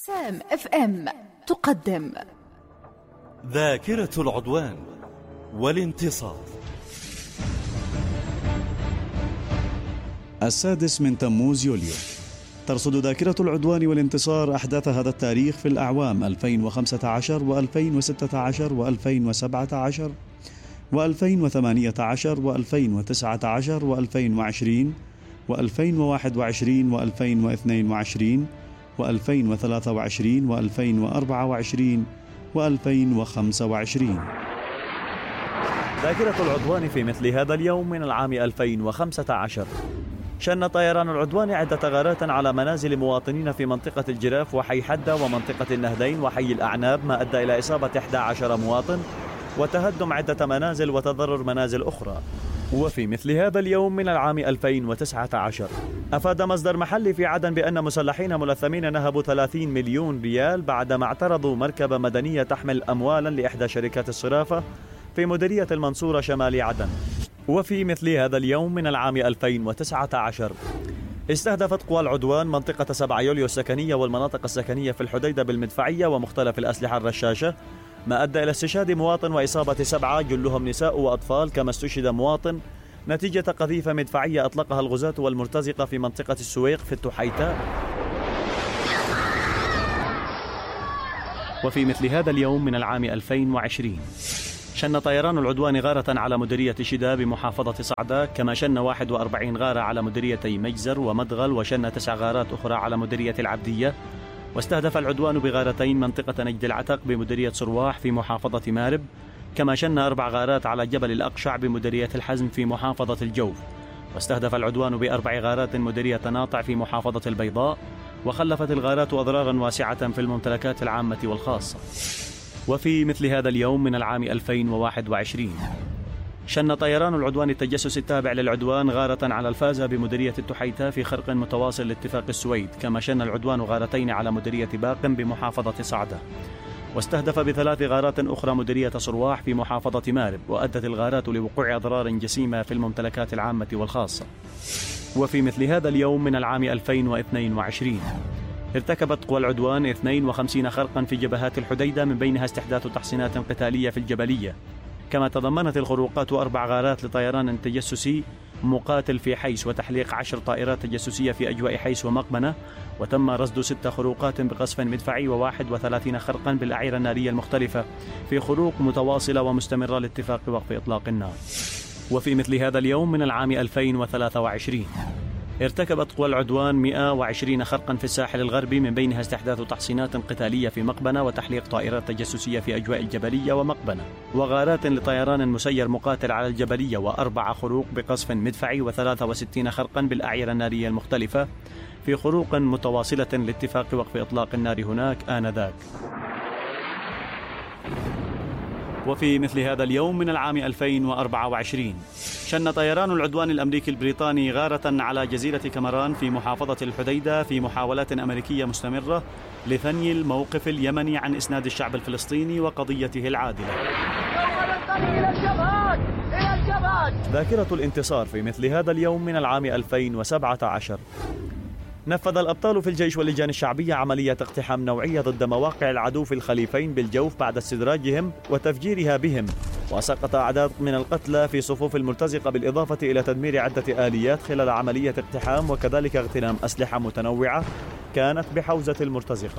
سام اف ام تقدم ذاكرة العدوان والانتصار. 6 من تموز يوليو ترصد ذاكرة العدوان والانتصار أحداث هذا التاريخ في الأعوام 2015 و2016 و2017 و2018 و2019 و2020 و2021 و2022 و2023 و2024 و2025. ذاكرة العدوان في مثل هذا اليوم من العام 2015 شن طيران العدوان عدة غارات على منازل مواطنين في منطقة الجراف وحي حدة ومنطقة النهدين وحي الأعناب، ما أدى إلى إصابة 11 مواطن وتهدم عدة منازل وتضرر منازل أخرى. وفي مثل هذا اليوم من العام 2019 أفاد مصدر محلي في عدن بأن مسلحين ملثمين نهبوا 30 مليون ريال بعدما اعترضوا مركبة مدنية تحمل أموالا لإحدى شركات الصرافة في مديرية المنصورة شمال عدن. وفي مثل هذا اليوم من العام 2019 استهدفت قوى العدوان منطقة 7 يوليو السكنية والمناطق السكنية في الحديدة بالمدفعية ومختلف الأسلحة الرشاشة، ما أدى إلى استشهاد مواطن وإصابة 7 جلهم نساء وأطفال، كما استشهد مواطن نتيجة قذيفة مدفعية أطلقها الغزاة والمرتزقة في منطقة السويق في التحيتاء. وفي مثل هذا اليوم من العام 2020 شن طيران العدوان غارة على مديرية شدا بمحافظة صعدة، كما شن 41 غارة على مديريتي مجزر ومدغل، وشن 9 غارات أخرى على مديرية العبدية. واستهدف العدوان بغارتين منطقة نجد العتق بمديرية صرواح في محافظة مارب، كما شن 4 غارات على جبل الأقشع بمديرية الحزم في محافظة الجوف. واستهدف العدوان ب4 غارات مديرية ناطع في محافظة البيضاء، وخلفت الغارات أضرارا واسعة في الممتلكات العامة والخاصة. وفي مثل هذا اليوم من العام 2021 شن طيران العدوان التجسس التابع للعدوان غارة على الفازة بمديرية التحيتاء في خرق متواصل لاتفاق السويد، كما شن العدوان غارتين على مديرية باقم بمحافظة صعدة. واستهدف ب3 غارات أخرى مديرية صرواح في محافظة مارب، وأدت الغارات لوقوع أضرار جسيمة في الممتلكات العامة والخاصة. وفي مثل هذا اليوم من العام 2022 ارتكبت قوى العدوان 52 خرقا في جبهات الحديدة، من بينها استحداث تحصينات قتالية في الجبلية، كما تضمنت الخروقات 4 غارات لطيران تجسسي مقاتل في حيس، وتحليق 10 طائرات تجسسية في أجواء حيس ومقبنة. وتم رصد 6 خروقات بقصف مدفعي و31 خرقا بالأعيرة النارية المختلفة في خروق متواصلة ومستمرة لاتفاق وقف إطلاق النار. وفي مثل هذا اليوم من العام 2023 ارتكبت قوى العدوان 120 خرقا في الساحل الغربي، من بينها استحداث تحصينات قتالية في مقبنة وتحليق طائرات تجسسية في أجواء الجبلية ومقبنة، وغارات لطيران مسير مقاتل على الجبلية، و4 خروق بقصف مدفعي و63 خرقا بالأعيرة النارية المختلفة في خروق متواصلة لاتفاق وقف إطلاق النار هناك آنذاك. وفي مثل هذا اليوم من العام 2024 شن طيران العدوان الأمريكي البريطاني غارة على جزيرة كامران في محافظة الحديدة في محاولات أمريكية مستمرة لثني الموقف اليمني عن إسناد الشعب الفلسطيني وقضيته العادلة. ذاكرة الانتصار في مثل هذا اليوم من العام 2017 نفذ الأبطال في الجيش واللجان الشعبية عملية اقتحام نوعية ضد مواقع العدو في الخليفين بالجوف بعد استدراجهم وتفجيرها بهم، وسقط أعداد من القتلى في صفوف المرتزقة، بالإضافة إلى تدمير عدة آليات خلال عملية اقتحام، وكذلك اغتنام أسلحة متنوعة كانت بحوزة المرتزقة.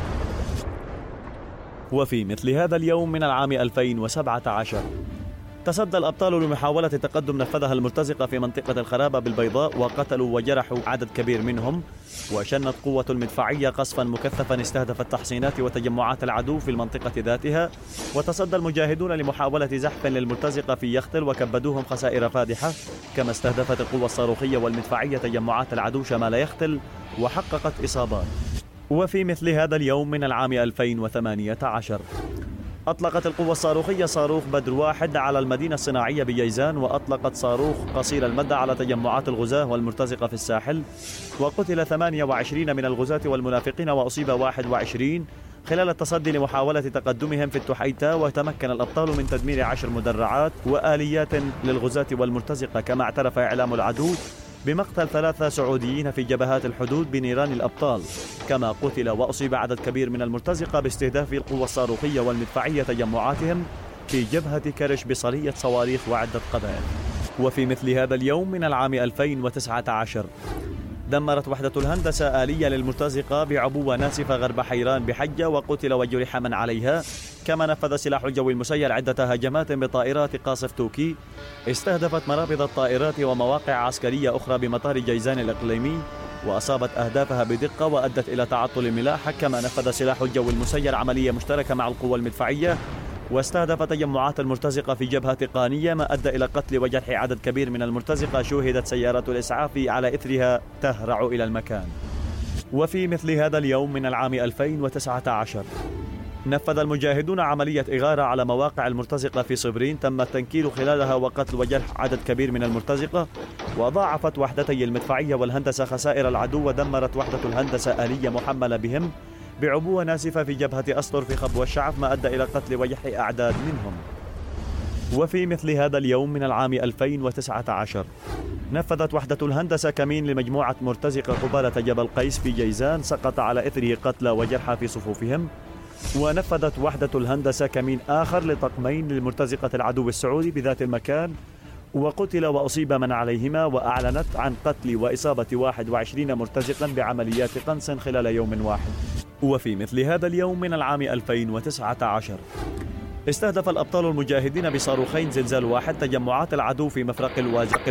وفي مثل هذا اليوم من العام 2017 تصدى الأبطال لمحاولة تقدم نفذها المرتزقة في منطقة الخرابة بالبيضاء، وقتلوا وجرحوا عدد كبير منهم. وشنت قوة المدفعية قصفا مكثفا استهدف التحصينات وتجمعات العدو في المنطقة ذاتها، وتصدى المجاهدون لمحاولة زحف للمرتزقة في يختل وكبدوهم خسائر فادحة، كما استهدفت القوة الصاروخية والمدفعية تجمعات العدو شمال يختل وحققت إصابات. وفي مثل هذا اليوم من العام 2018 أطلقت القوة الصاروخية صاروخ بدر 1 على المدينة الصناعية بجيزان، وأطلقت صاروخ قصير المدى على تجمعات الغزاة والمرتزقة في الساحل، وقتل 28 من الغزاة والمنافقين وأصيب 21 خلال التصدي لمحاولة تقدمهم في التحيتاء. وتمكن الأبطال من تدمير 10 مدرعات وآليات للغزاة والمرتزقة، كما اعترف إعلام العدو بمقتل 3 سعوديين في جبهات الحدود بنيران الأبطال، كما قتل وأصيب عدد كبير من المرتزقة باستهداف القوى الصاروخية والمدفعية تجمعاتهم في جبهة كرش بصرية صواريخ وعدة قذائف. وفي مثل هذا اليوم من العام 2019 دمرت وحدة الهندسة آلية للمرتزقة بعبوة ناسفة غرب حيران بحجة وقتل وجرح من عليها. كما نفذ سلاح الجو المسير عدة هجمات بطائرات قاصف توكي استهدفت مرابض الطائرات ومواقع عسكرية أخرى بمطار جيزان الإقليمي وأصابت أهدافها بدقة وأدت إلى تعطل الملاحة. كما نفذ سلاح الجو المسير عملية مشتركة مع القوى المدفعية واستهدف تجمعات المرتزقة في جبهة قانية، ما أدى إلى قتل وجرح عدد كبير من المرتزقة. شوهدت سيارات الإسعاف على إثرها تهرع إلى المكان. وفي مثل هذا اليوم من العام 2019 نفذ المجاهدون عملية إغارة على مواقع المرتزقة في صبرين تم التنكيل خلالها وقتل وجرح عدد كبير من المرتزقة. وضاعفت وحدتي المدفعية والهندسة خسائر العدو ودمرت وحدة الهندسة آلية محملة بهم بعبوة ناسفة في جبهة أسطر في خبو الشعب، ما أدى إلى قتل وجرح أعداد منهم. وفي مثل هذا اليوم من العام 2019 نفذت وحدة الهندسة كمين لمجموعة مرتزقة قبالة جبل قيس في جيزان سقط على إثره قتلى وجرحى في صفوفهم. ونفذت وحدة الهندسة كمين آخر لطقمين للمرتزقة العدو السعودي بذات المكان وقتل وأصيب من عليهما، وأعلنت عن قتل وإصابة 21 مرتزقا بعمليات قنص خلال يوم واحد. وفي مثل هذا اليوم من العام 2019 استهدف الأبطال المجاهدين بصاروخين زلزال واحد تجمعات العدو في مفرق الوازق